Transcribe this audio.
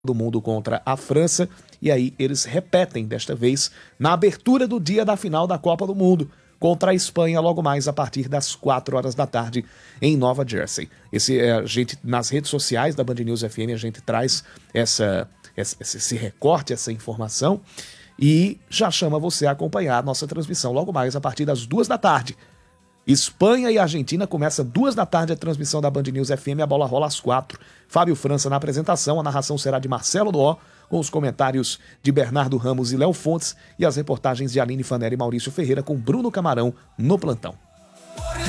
do Mundo contra a França, e aí eles repetem desta vez na abertura do dia da final da Copa do Mundo contra a Espanha, logo mais a partir das 4 horas da tarde em Nova Jersey. A gente, nas redes sociais da Band News FM, a gente traz esse recorte, essa informação, e já chama você a acompanhar a nossa transmissão logo mais a partir das 2 da tarde. Espanha e Argentina começa 2 da tarde a transmissão da Band News FM, a bola rola às 4. Fábio França na apresentação, a narração será de Marcelo Doó, com os comentários de Bernardo Ramos e Léo Fontes e as reportagens de Aline Faneri e Maurício Ferreira com Bruno Camarão no plantão.